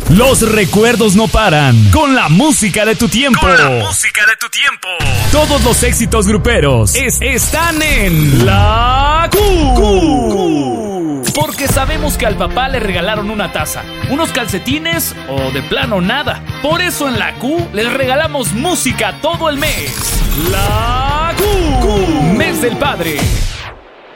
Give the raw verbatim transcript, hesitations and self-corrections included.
Los recuerdos no paran. Con la música de tu tiempo. Con la música de tu tiempo. Todos los éxitos gruperos es, están en La Q. Q. Porque sabemos que al papá le regalaron una taza, unos calcetines o de plano nada. Por eso en La Q les regalamos música todo el mes. La Q. Mes del Padre.